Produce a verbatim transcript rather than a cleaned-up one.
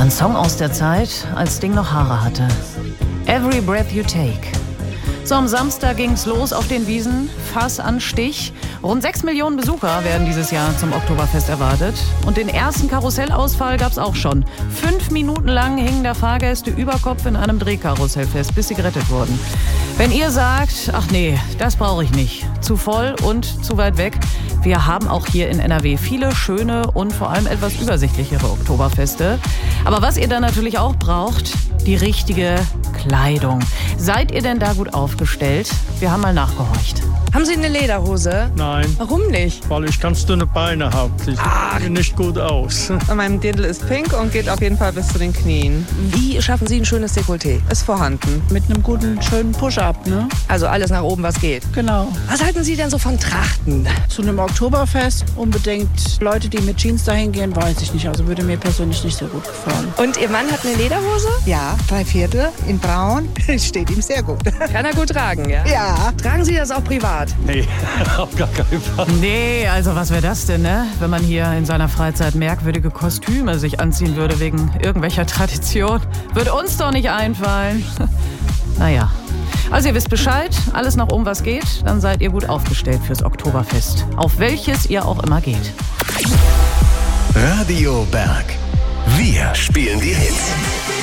Ein Song aus der Zeit, als Sting noch Haare hatte. Every Breath You Take. So, am Samstag ging's los auf den Wiesen. Fass an Stich. Rund sechs Millionen Besucher werden dieses Jahr zum Oktoberfest erwartet. Und den ersten Karussellausfall gab's auch schon. Fünf Minuten lang hingen da Fahrgäste über Kopf in einem Drehkarussell fest, bis sie gerettet wurden. Wenn ihr sagt, ach nee, das brauche ich nicht, zu voll und zu weit weg, wir haben auch hier in N R W viele schöne und vor allem etwas übersichtlichere Oktoberfeste. Aber was ihr dann natürlich auch braucht, die richtige Kleidung. Seid ihr denn da gut aufgestellt? Wir haben mal nachgehorcht. Haben Sie eine Lederhose? Nein. Warum nicht? Weil ich ganz dünne Beine habe. Sieht Ach. nicht gut aus. An meinem Dirndl ist pink und geht auf jeden Fall bis zu den Knien. Wie schaffen Sie ein schönes Dekolleté? Ist vorhanden. Mit einem guten, schönen Push-Up, ne? Also alles nach oben, was geht. Genau. Was halten Sie denn so von Trachten? Zu einem Oktoberfest unbedingt Leute, die mit Jeans dahin gehen, weiß ich nicht. Also würde mir persönlich nicht so gut gefallen. Und Ihr Mann hat eine Lederhose? Ja, drei Viertel in braun. Steht ihm sehr gut. Kann er gut tragen, ja? Ja. Tragen Sie das auch privat? Nee, auf gar keinen Fall. Nee, also was wäre das denn, ne? Wenn man hier in seiner Freizeit merkwürdige Kostüme sich anziehen würde wegen irgendwelcher Tradition. Würde uns doch nicht einfallen. Naja. Also ihr wisst Bescheid, alles nach oben, was geht, dann seid ihr gut aufgestellt fürs Oktoberfest. Auf welches ihr auch immer geht. Radio Berg. Wir spielen die Hits.